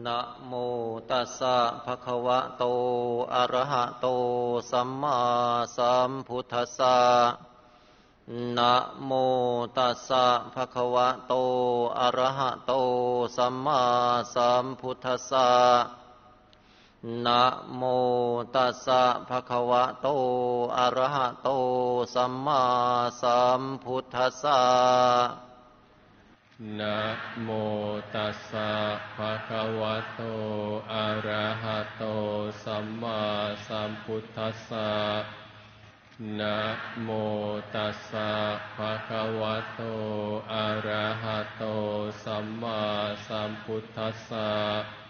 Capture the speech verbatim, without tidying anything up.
นะโมตัสสะภะคะวะโตอะระหะโตสัมมาสัมพุทธัสสะนะโมตัสสะภะคะวะโตอะระหะโตสัมมาสัมพุทธัสสะนะโมตัสสะภะคะวะโตอะระหะโตสัมมาสัมพุทธัสสะนะโมตัสสะภะคะวะโตอะระหะโตสัมมาสัมพุทธัสสะนะโมตัสสะภะคะวะโตอะระหะโตสัมมาสัมพุทธัสสะ